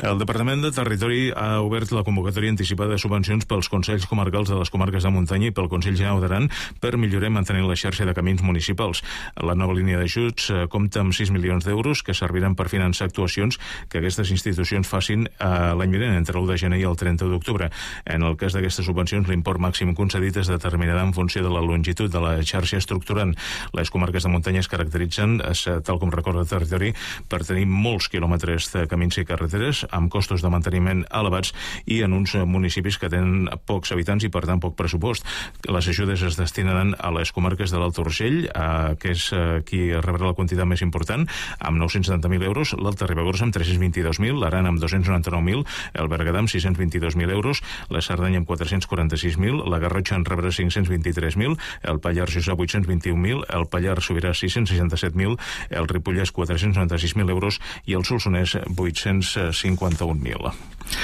El Departament de Territori ha obert la convocatòria anticipada de subvencions pels Consells Comarcals de les Comarques de Muntanya i pel Consell General d'Aran per millorar i mantenir la xarxa de camins municipals. La nova línia d'ajuts compta amb 6 milions d'euros que serviran per finançar actuacions que aquestes institucions facin l'any vinent, entre l'1 de gener i el 30 d'octubre. En el cas d'aquestes subvencions, l'import màxim concedit es determinarà en funció de la longitud de la xarxa estructurant. Les comarques de muntanya es caracteritzen, tal com recorda el Territori, per tenir molts quilòmetres de camins i carreteres amb costos de manteniment elevats i en uns municipis que tenen pocs habitants i per tant poc pressupost. Les ajudes es destinaran a les comarques de l'Alt Urgell, que és qui rebrà la quantitat més important, amb 970.000 euros, l'Alta Ribagorça amb 322.000, l'Aran amb 299.000, el Berguedà amb 622.000 euros, la Cerdanya amb 446.000, la Garrotxa en rebrà 523.000, el Pallars Jussà 821.000, el Pallars Sobirà 667.000, el Ripollès 496.000 euros i el Solsonès 851.000.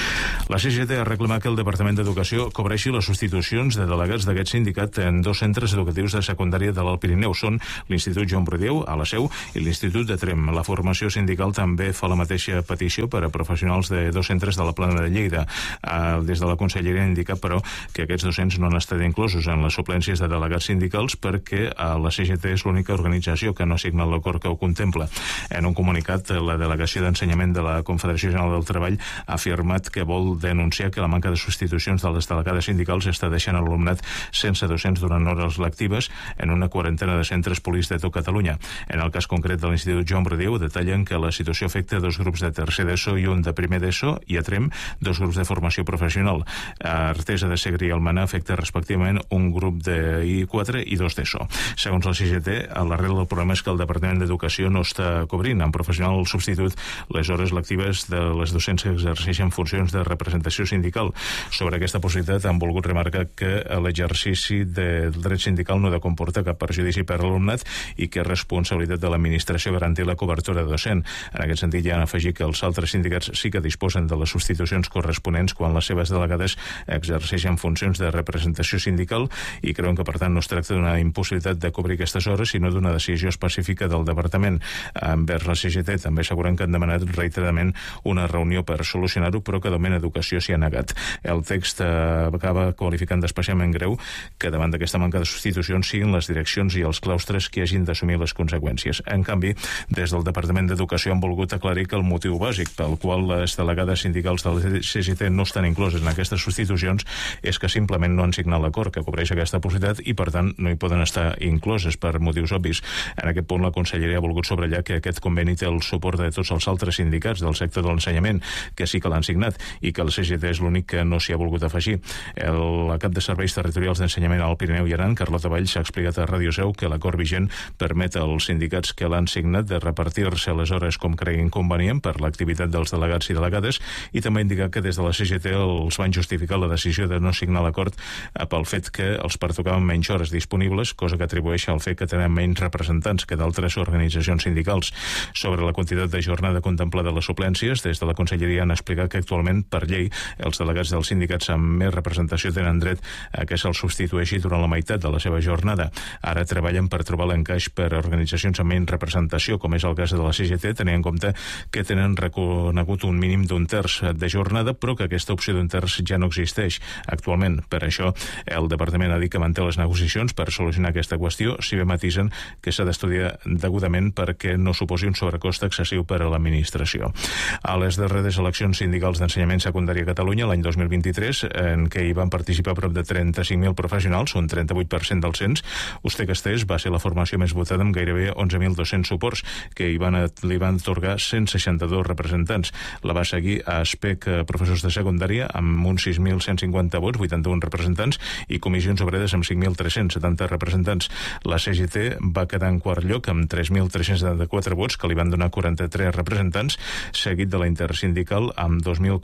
La CGT ha reclamat que el Departament d'Educació cobreixi les substitucions de delegats d'aquest sindicat en 2 centres educatius de secundària de l'Alt Pirineu. Són l'Institut Joan Brudieu, a la Seu, i l'Institut de Tremp. La formació sindical també fa la mateixa petició per a professionals de 2 centres de la Plana de Lleida. Des de la Conselleria han indicat, però, que aquests docents no han estat inclosos en les suplències de delegats sindicals perquè la CGT és l'única organització que no ha signat l'acord que ho contempla. En un comunicat, la Delegació d'Ensenyament de la Confederació General del Treball ha afirmat que vol denunciar que la manca de substitucions de les delegades sindicals està deixant l'alumnat sense docents durant hores lectives en una quarantena de centres públics de tot Catalunya. En el cas concret de l'Institut Joan Brudieu detallen que la situació afecta 2 grups de tercer d'ESO i un de primer d'ESO, i a Tremp 2 grups de formació professional. A Artesa de Segre i Almenar afecta respectivament un grup de I4 i 2 d'ESO. Segons la CGT, l'arrel del problema és que el Departament d'Educació no està cobrint en professional substitut les hores lectives de les docents que exerceixen funcions de representació sindical. Sobre aquesta possibilitat han volgut remarcar que l'exercici del dret sindical no ha de comportar cap perjudici per a l'alumnat i que és responsabilitat de l'administració garantir la cobertura docent. En aquest sentit, ja han afegit que els altres sindicats sí que disposen de les substitucions corresponents quan les seves delegades exerceixen funcions de representació sindical i creuen que, per tant, no es tracta d'una impossibilitat de cobrir aquestes hores, sinó d'una decisió específica del Departament. Envers la CGT també asseguren que han demanat reiteradament una reunió per solucionar-ho, però que de moment Educació s'hi ha negat. El text acaba qualificant d'especialment greu que davant d'aquesta manca de substitucions siguin les direccions i els claustres qui hagin d'assumir les conseqüències. En canvi, des del Departament d'Educació han volgut aclarir que el motiu bàsic pel qual les delegades sindicals de la CGT no estan incloses en aquestes substitucions és que simplement no han signat l'acord que cobreix aquesta possibilitat i, per tant, no hi poden estar incloses per motius obvis. En aquest punt, la Conselleria ha volgut subratllar que aquest conveni té el suport de tots els altres sindicats del sector de l'ensenyament, que sí que l'han signat, i que el CGT és l'únic que no s'hi ha volgut afegir. La cap de Serveis Territorials d'Ensenyament al Pirineu i Aran, Carlota Valls, ha explicat a Ràdio Seu que l'acord vigent permet als sindicats que l'han signat de repartir-se les hores com creguin convenient per l'activitat dels delegats i delegades, i també ha indicat que des de la CGT els van justificar la decisió de no signar l'acord pel fet que els pertocaven menys hores disponibles, cosa que atribueix al fet que tenen menys representants que d'altres organitzacions sindicals. Sobre la quantitat de jornada contemplada a les suplències, des de la Conselleria han explicat que actualment, per llei, els delegats dels sindicats amb més representació tenen dret a que se'ls substitueixi durant la meitat de la seva jornada. Ara treballen per trobar l'encaix per a organitzacions amb menys representació, com és el cas de la CGT, tenint en compte que tenen reconegut un mínim d'un terç de jornada, però que aquesta opció d'un terç ja no existeix actualment. Per això, el Departament ha dit que manté les negociacions per solucionar aquesta qüestió, si bé matisen que s'ha d'estudiar degudament perquè no suposi un sobrecost excessiu per a l'administració. A les darreres eleccions sindicals d'ensenyament secundari a Catalunya, l'any 2023, en què hi van participar prop de 35.000 professionals, un 38% del cens, Usté-Castells va ser la formació més votada amb gairebé 11.200 suports, que li van atorgar 162 representants. La va seguir a ASPEC, professors de secundària, amb uns 6.150 vots, 81 representants, i Comissions Obreres amb 5.370 representants. La CGT va quedar en quart lloc amb 3.374 vots, que li van donar 43 representants, seguit de la Intersindical amb 2.400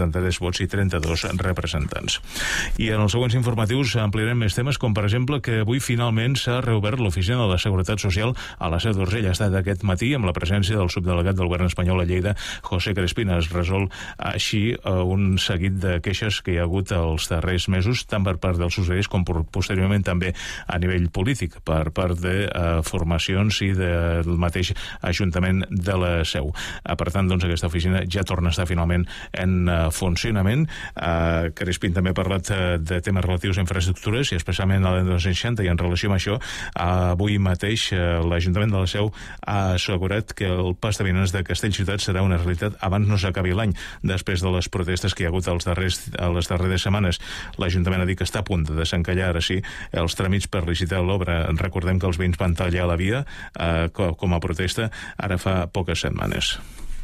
73 vots i 32 representants. I en els següents informatius ampliarem més temes, com per exemple que avui finalment s'ha reobert l'oficina de la Seguretat Social a la Seu d'Urgell. Ha estat aquest matí amb la presència del subdelegat del govern espanyol a Lleida, José Crespina. Es resol així un seguit de queixes que hi ha hagut els darrers mesos, tant per part dels usuaris com posteriorment també a nivell polític, per part de formacions i del mateix Ajuntament de la Seu. Per tant, doncs, aquesta oficina ja torna a estar finalment en funcionament. Crespin també ha parlat de temes relatius a infraestructures i especialment a l'any 260, i en relació amb això, avui mateix l'Ajuntament de la Seu ha assegurat que el pas de vianants de Castellciutat serà una realitat abans no s'acabi l'any, després de les protestes que hi ha hagut les darreres setmanes. L'Ajuntament ha dit que està a punt de desencallar ara sí els tràmits per licitar l'obra. Recordem que els veïns van tallar la via com a protesta ara fa poques setmanes.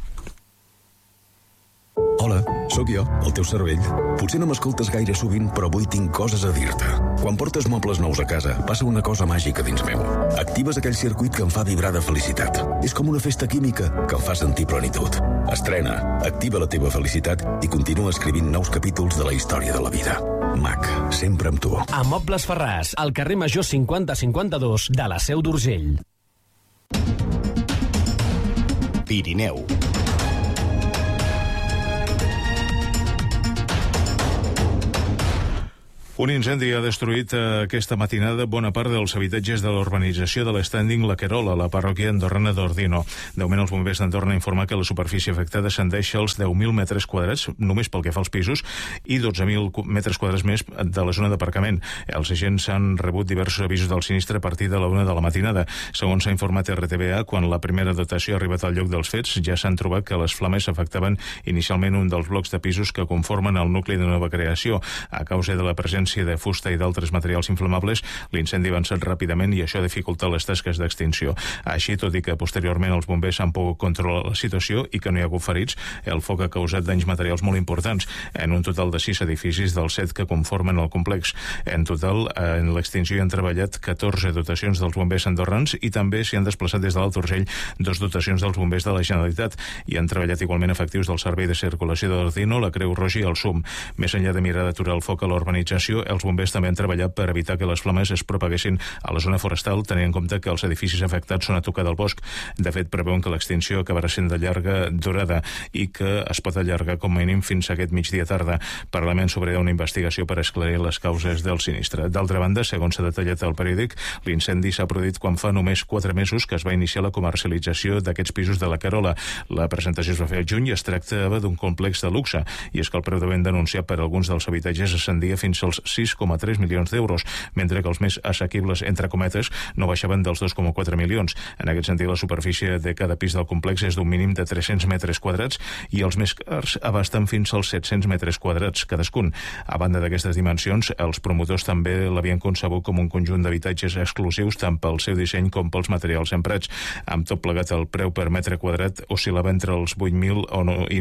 Hola, sóc jo, el teu cervell. Potser no m'escoltes gaire sovint, però avui tinc coses a dir-te. Quan portes mobles nous a casa, passa una cosa màgica dins meu. Actives aquell circuit que em fa vibrar de felicitat. És com una festa química que em fa sentir plenitud. Estrena, activa la teva felicitat i continua escrivint nous capítols de la història de la vida. MAC, sempre amb tu. A Mobles Ferràs, al carrer Major 5052 de la Seu d'Urgell. Pirineu. Un incendi ha destruït aquesta matinada bona part dels habitatges de l'urbanització de l'Standing La Querola, a la parròquia andorrana d'Ordino. De moment, els bombers d'Andorra informen que la superfície afectada ascendeix als 10.000 metres quadrats, només pel que fa als pisos, i 12.000 metres quadrats més de la zona d'aparcament. Els agents han rebut diversos avisos del sinistre a partir de la 1 de la matinada. Segons s'ha informat RTBA, quan la primera dotació ha arribat al lloc dels fets, ja s'han trobat que les flames afectaven inicialment un dels blocs de pisos que conformen el nucli de nova creació. A causa de la presència de fusta i d'altres materials inflamables, l'incendi ha avançat ràpidament i això ha dificultat les tasques d'extinció. Així, tot i que posteriorment els bombers han pogut controlar la situació i que no hi ha hagut ferits, el foc ha causat danys materials molt importants en un total de 6 edificis dels 7 que conformen el complex. En total, en l'extinció hi han treballat 14 dotacions dels bombers andorrans i també s'hi han desplaçat des de l'Alt Urgell 2 dotacions dels bombers de la Generalitat i han treballat igualment efectius del Servei de Circulació d'Ordino, la Creu Roja i el SUM. Més enllà de mirar d'aturar el foc a l'urbanització, els bombers també han treballat per evitar que les flames es propaguessin a la zona forestal, tenint en compte que els edificis afectats són a tocar del bosc. De fet, preveuen que l'extinció acabarà sent de llarga durada i que es pot allargar com a mínim fins a aquest migdia tarda. Paralament s'obrirà una investigació per esclarir les causes del sinistre. D'altra banda, segons s'ha detallat al periòdic, l'incendi s'ha produït quan fa només 4 mesos que es va iniciar la comercialització d'aquests pisos de la Querola. La presentació es va fer al juny i es tractava d'un complex de luxe, i és que el preu de venda anunciat per alguns dels habitatges ascendia fins als 6,3 milions d'euros, mentre que els més assequibles, entre cometes, no baixaven dels 2,4 milions. En aquest sentit, la superfície de cada pis del complex és d'un mínim de 300 metres quadrats i els més cars abasten fins als 700 metres quadrats cadascun. A banda d'aquestes dimensions, els promotors també l'havien concebut com un conjunt d'habitatges exclusius tant pel seu disseny com pels materials emprats. Amb tot plegat, el preu per metre quadrat oscil·lava entre els 8.000 i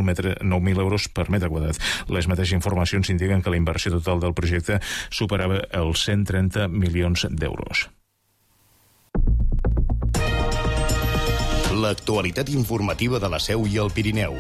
9.000 euros per metre quadrat. Les mateixes informacions indiquen que la inversió total del projecte superava els 130 milions d'euros. L'actualitat informativa de la Seu i el Pirineu.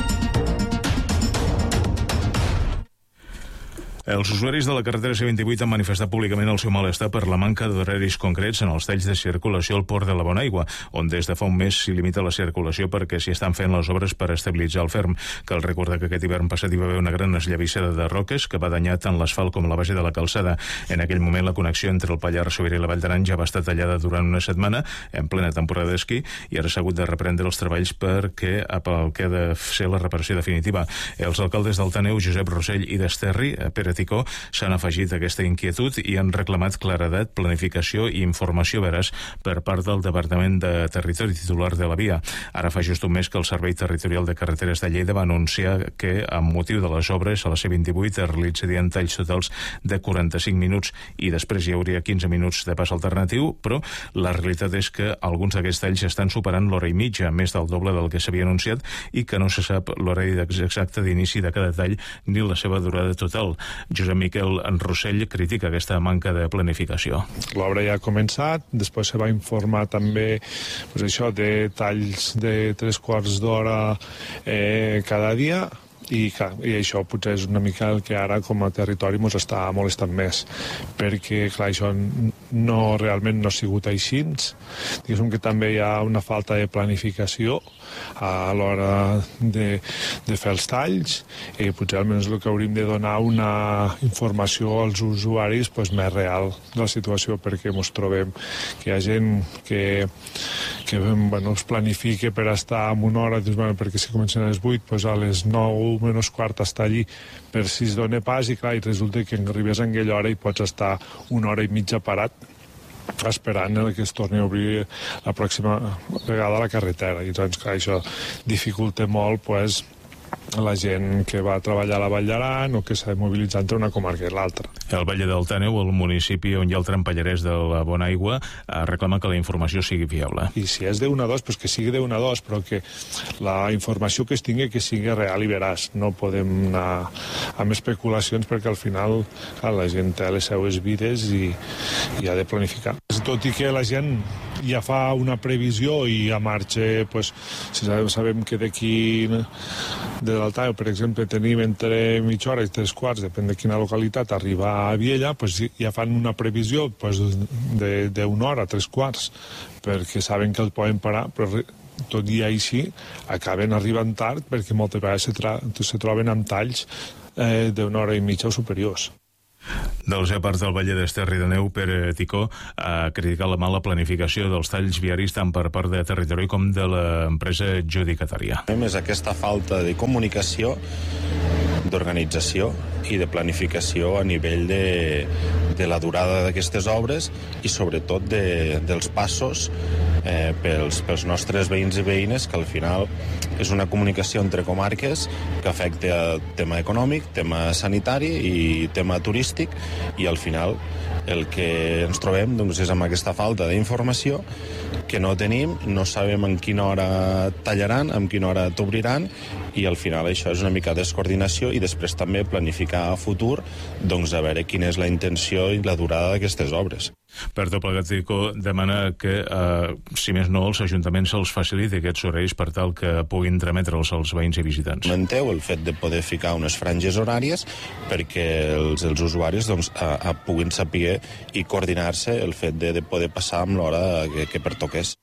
Els usuaris de la carretera C28 han manifestat públicament el seu malestar per la manca d'horaris concrets en els talls de circulació al port de la Bonaigua, on des de fa un mes s'hi limita la circulació perquè s'hi estan fent les obres per estabilitzar el ferm. Cal recordar que aquest hivern passat hi va haver una gran esllavissada de roques que va danyar tant l'asfalt com la base de la calçada. En aquell moment la connexió entre el Pallars Sobirà i la Vall d'Aran ja va estar tallada durant una setmana, en plena temporada d'esquí, i ara s'ha hagut de reprendre els treballs perquè pel que ha de ser la reparació definitiva. Els alcaldes d'Altaneu, Josep Rossell, i d'Esterri, Pere Ticó, s'han afegit a aquesta inquietud i han reclamat claredat, planificació i informació veraç per part del Departament de Territori titular de la via. Ara fa just un mes que el Servei Territorial de Carreteres de Lleida va anunciar que, amb motiu de les obres a la C28, es realitzarien talls totals de 45 minuts i després hi hauria 15 minuts de pas alternatiu, però la realitat és que alguns d'aquests talls estan superant l'hora i mitja, més del doble del que s'havia anunciat, i que no se sap l'horari exacte d'inici de cada tall ni la seva durada total. Josep Miquel Rossell critica aquesta manca de planificació. L'obra ja ha començat, després se va informar també de talls de 3/4 d'hora cada dia, i això potser és una mica el que ara com a territori ens està molestant més, perquè clar, això realment no ha sigut així. Diguéssim que també hi ha una falta de planificació a l'hora de fer els talls, i potser almenys el que hauríem de donar una informació als usuaris més real de la situació, perquè ens trobem que hi ha gent que es planifica per estar en una hora, perquè si comencen a les 8, a les 9 menys quart està allí per si es dona pas, i clar, i resulta que arribes a aquella hora i pots estar una hora i mitja parat esperant que es torni a obrir la pròxima vegada la carretera, i doncs clar, això dificulta molt la gent que va a treballar a la Vall d'Aran o que s'ha de mobilitzar entre una comarca i l'altra. El Valle del Tàneu, el municipi on hi ha el tram Pallarès de la Bonaigua, reclama que la informació sigui fiable. I si és d'1 a 2, que sigui d'1 a 2, però que la informació que es tingui que sigui real i veraç. No podem anar amb especulacions, perquè al final la gent té les seues vides i ha de planificar. Tot i que la gent ja fa una previsió i ja marxa, si sabem que d'aquí de l'Altàneu, per exemple, tenim entre mitja hora i 3/4, depèn de quina localitat, arribar a Viella, ja fan una previsió d'una hora, 3/4, perquè saben que el poden parar, però tot i així acaben arribant tard, perquè moltes vegades se troben amb talls d'una hora i mitja o superiors. Del GEPARS del Valle d'Esterri de Neu, Pere Ticó ha criticat la mala planificació dels talls viaris tant per part de Territori com de l'empresa adjudicatària. És aquesta falta de comunicació, d'organització i de planificació a nivell de la durada d'aquestes obres i sobretot dels passos pels nostres veïns i veïnes, que al final és una comunicació entre comarques que afecta tema econòmic, tema sanitari i tema turístic, i al final el que ens trobem és amb aquesta falta d'informació que no tenim, no sabem en quina hora tallaran, en quina hora t'obriran, i al final això és una mica descoordinació, i després també planificar a futur a veure quina és la intenció i la durada d'aquestes obres. Per tot plegat, Ticó demana que, si més no, els ajuntaments se'ls faciliti aquests horaris per tal que puguin trametre'ls als veïns i visitants. Menteu el fet de poder ficar unes franges horàries perquè els usuaris puguin saber i coordinar-se el fet de poder passar amb l'hora que pertoqués.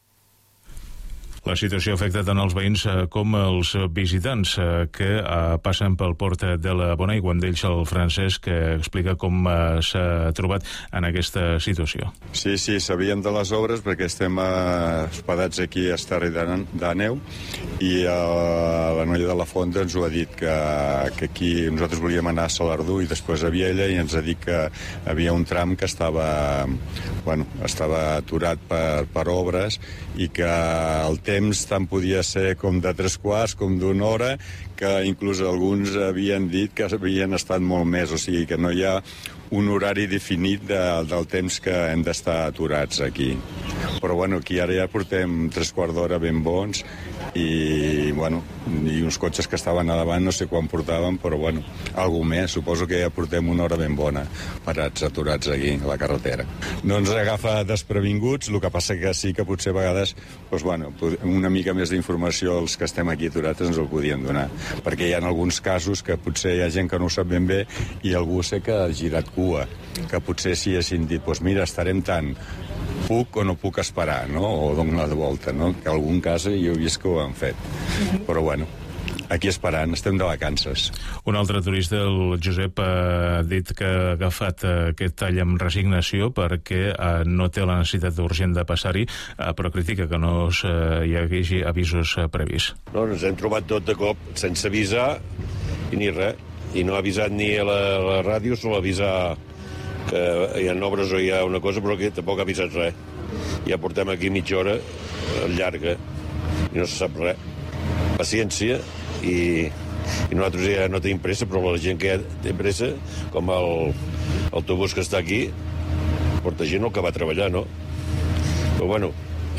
La situació afecta tant els veïns com els visitants que passen pel port de la Bonaigua. Amb ells el Francesc, que explica com s'ha trobat en aquesta situació. Sí, sabíem de les obres perquè estem hospedats aquí a Esterri de Neu, i la noia de la Fonda ens ho ha dit, que aquí nosaltres volíem anar a Salardú i després a Viella, i ens ha dit que havia un tram que estava aturat per obres, i que el temps tant podia ser com de 3/4 com d'1 hora, que inclús alguns havien dit que havien estat molt més, o sigui que no hi ha un horari definit del temps que hem d'estar aturats aquí. Però aquí ara ja portem 3/4 d'hora ben bons, i uns cotxes que estaven a davant no sé quan portaven, però algú més, suposo que ja portem una hora ben bona parats, aturats aquí a la carretera. No ens agafa desprevinguts, el que passa que sí que potser a vegades una mica més d'informació els que estem aquí aturats ens el podien donar, perquè hi ha alguns casos que potser hi ha gent que no ho sap ben bé, i algú sé que ha girat cua, que potser si haguessin dit mira, estarem tant, puc o no puc esperar, no? O donar de volta, no? Que en algun cas jo he vist que ho han fet. Però aquí esperant, estem de vacances. Un altre turista, el Josep, ha dit que ha agafat aquest tall amb resignació perquè no té la necessitat urgent de passar-hi, però critica que no hi hagi avisos previs. No, ens hem trobat tot de cop, sense avisar ni res, i no ha avisat ni a la ràdio, sol avisar que hi ha obres o hi ha una cosa, però que tampoc ha avisat res. Ja portem aquí mitja hora llarga i no se sap res. Paciència, i nosaltres ja no tenim pressa, però la gent que ja té pressa, com l'autobús que està aquí, porta gent que va treballar, no? Però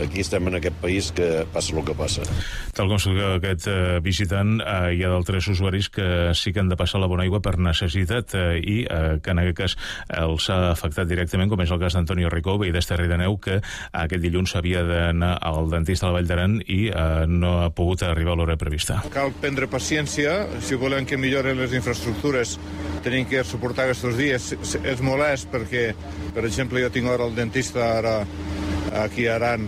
Aquí estem en aquest país que passa el que passa. Tal com s'ha aquest visitant, hi ha d'altres usuaris que sí que han de passar la bona aigua per necessitat i que en aquest cas els ha afectat directament, com és el cas d'Antonio Ricó, veí d'Esterri-d'Àneu, que aquest dilluns havia d'anar al dentista a la Vall d'Aran i no ha pogut arribar a l'hora prevista. Cal prendre paciència, si volem que milloren les infraestructures tenim que suportar aquests dies. És molest perquè, per exemple, jo tinc hora al dentista ara aquí a Aran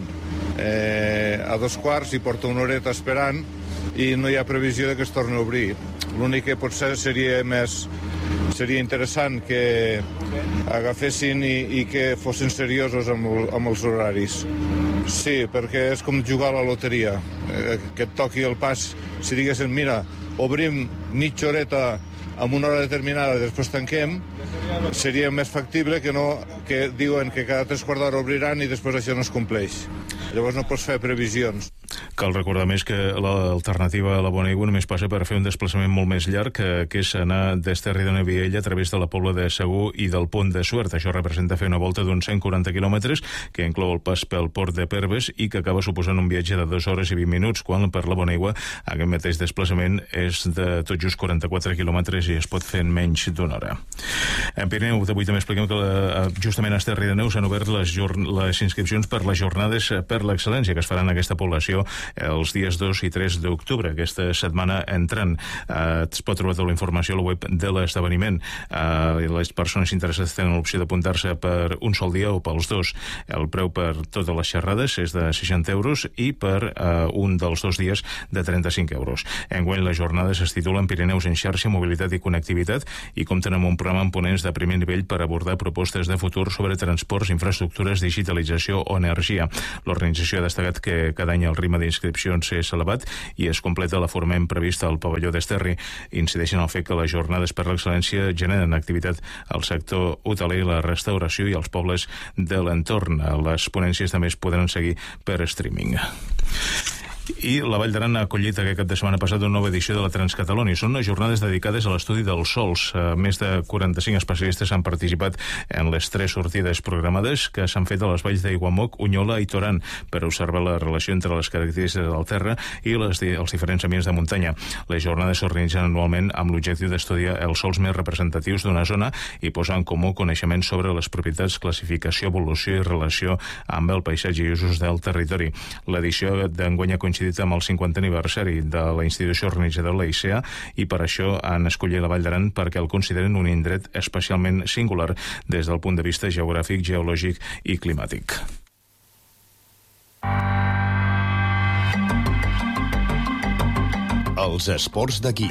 a 2:15 i porto una horeta esperant i no hi ha previsió de que es torni a obrir. L'únic que potser seria interessant que agafessin i que fossin seriosos amb els horaris. Sí, perquè és com jugar a la loteria, que et toqui el pas. Si diguessin, mira, obrim mitja horeta amb una hora determinada i després tanquem, seria més factible que no que diuen que cada 3/4 d'hora obriran i després això no es compleix. Llavors no pots fer previsions. Cal recordar més que l'alternativa a la bona aigua només passa per fer un desplaçament molt més llarg, que és anar d'Esterri-d'Àneu a Viella a través de la Pobla de Segur i del Pont de Suert. Això representa fer una volta d'uns 140 quilòmetres, que inclou el pas pel port de Perves i que acaba suposant un viatge de 2 hores i 20 minuts, quan per la bona aigua aquest mateix desplaçament és de tot just 44 quilòmetres i es pot fer en menys d'una hora. En Pirineu, avui també expliquem que justament a Esterri-d'Àneu s'han obert les inscripcions per les jornades per l'excel·lència que es faran en aquesta població els dies 2 i 3 d'octubre, aquesta setmana entrant. Es pot trobar tota la informació a la web de l'esdeveniment. Les persones interessades tenen l'opció d'apuntar-se per un sol dia o pels dos. El preu per totes les xerrades és de 60 euros i per un dels 2 dies de 35 euros. Enguany les jornades es titulen Pirineus en xarxa, mobilitat i connectivitat i compten amb un programa amb ponents de primer nivell per abordar propostes de futur sobre transports, infraestructures, digitalització o energia. L'organització ha destacat que cada any el ritme d'inscripcions és elevat i es completa la forma prevista al pavelló d'Esterri. Incideixen el fet que les jornades per l'excel·lència generen activitat al sector hoteler, la restauració i els pobles de l'entorn. Les ponències també es podran seguir per streaming. I la Vall d'Aran ha acollit aquest cap de setmana passat una nova edició de la Transcatalònia. Són unes jornades dedicades a l'estudi dels sols. Més de 45 especialistes han participat en les 3 sortides programades que s'han fet a les valls d'Aiguamoc, Unyola i Toran per observar la relació entre les característiques del terra i els diferents ambients de muntanya. Les jornades s'organitzen anualment amb l'objectiu d'estudiar els sols més representatius d'una zona i posar en comú coneixements sobre les propietats, classificació, evolució i relació amb el paisatge i usos del territori. L'edició d'enguany ha coincidit amb el 50è aniversari de la institució organitzadora, la ICEA, i per això han escollit la Vall d'Aran perquè el consideren un indret especialment singular des del punt de vista geogràfic, geològic i climàtic. Els esports d'aquí.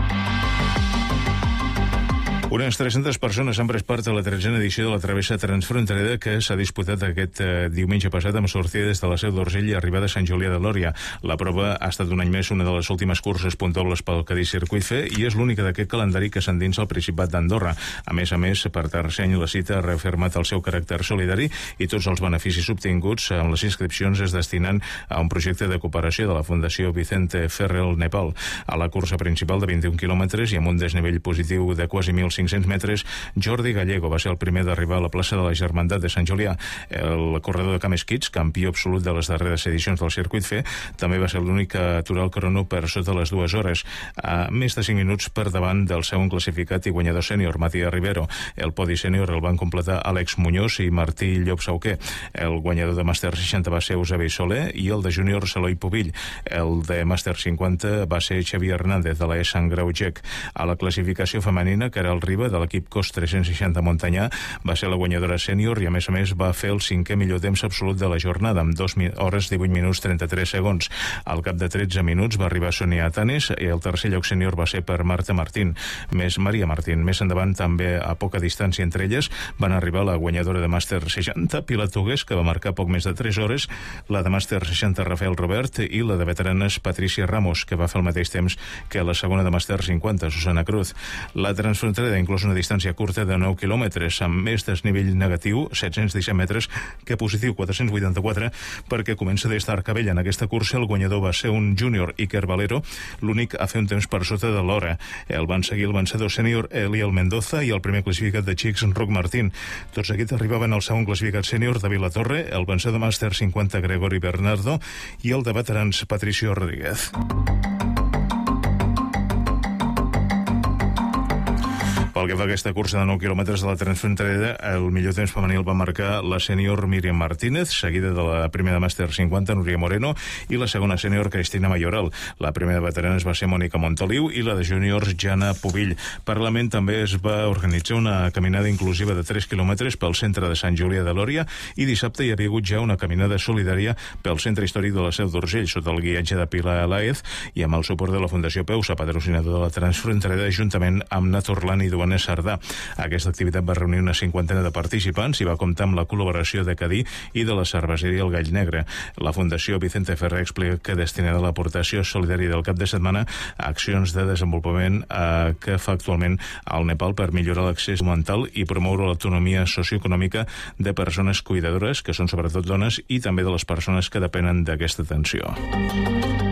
Unes 300 persones han pres part a la 13a edició de la travessa transfronterera que s'ha disputat aquest diumenge passat amb sortida des de la Seu d'Urgell i arribada a Sant Julià de Lòria. La prova ha estat un any més una de les últimes curses puntuables pel Cadí Circuit Fe i és l'única d'aquest calendari que s'endinsa al Principat d'Andorra. A més, per tercer any la cita ha reafirmat el seu caràcter solidari i tots els beneficis obtinguts amb les inscripcions es destinen a un projecte de cooperació de la Fundació Vicente Ferrer Nepal. A la cursa principal de 21 quilòmetres i amb un desnivell positiu de quasi 1.500 metres, Jordi Gallego va ser el primer d'arribar a la plaça de la Germandat de Sant Julià. El corredor de Cames Kids, campió absolut de les darreres edicions del Circuit Fe, també va ser l'únic a aturar el crono per sota les 2 hores, a més de 5 minuts per davant del segon classificat i guanyador sènior, Matías Rivero. El podi sènior el van completar Àlex Muñoz i Martí Llop-Sauquer. El guanyador de Màster 60 va ser Eusebi Soler i el de júnior Eloi Pubill. El de Màster 50 va ser Xavier Hernández de la Sant Grau Gec. A la classificació femenina, Caral Riba de l'equip COS 360 Montanyà va ser la guanyadora sènior i a més va fer el 5è millor temps absolut de la jornada amb 2 hores 18 minuts 33 segons. Al cap de 13 minuts va arribar Sonia Atanes i el tercer lloc sènior va ser per Marta Martín. Maria Martín. Més endavant, també a poca distància entre elles, van arribar la guanyadora de Màster 60, Pilar Tugués, que va marcar poc més de 3 hores, la de Màster 60, Rafael Robert, i la de veteranes, Patricia Ramos, que va fer el mateix temps que la segona de Màster 50, Susana Cruz. La transfronterera inclòs una distància curta de 9 quilòmetres, amb més desnivell negatiu, 717 metres, que positiu, 484, perquè comença des d'Arcavell. En aquesta cursa el guanyador va ser un júnior, Iker Valero, l'únic a fer un temps per sota de l'hora. El van seguir el vencedor sènior Eliel Mendoza i el primer classificat de xics, Roc Martín. Tot seguit arribaven el segon classificat sènior, David Latorre, el vencedor màster 50, Gregori Bernardo, i el de veterans, Patricio Rodríguez. Pel que fa a aquesta cursa de 9 quilòmetres de la transfronterera, el millor temps femení el va marcar la sènior Míriam Martínez, seguida de la primera màster 50, Núria Moreno, i la segona sènior, Cristina Mayoral. La primera de veteranes va ser Mònica Montoliu i la de júniors, Jana Pubill. Paralament també es va organitzar una caminada inclusiva de 3 quilòmetres pel centre de Sant Julià de Lòria i dissabte hi havia hagut ja una caminada solidària pel centre històric de la Seu d'Urgell, sota el guiatge de Pilar Alaez i amb el suport de la Fundació Peusa, patrocinador de la transfronterera, juntament amb Naturlan i Duaner Sardà. Aquesta activitat va reunir una 50 de participants i va comptar amb la col·laboració de Cadí i de la cerveseria El Gall Negre. La Fundació Vicente Ferrer explica que destinarà l'aportació solidària del cap de setmana a accions de desenvolupament que fa actualment al Nepal per millorar l'accés mental i promoure l'autonomia socioeconòmica de persones cuidadores, que són sobretot dones, i també de les persones que depenen d'aquesta atenció.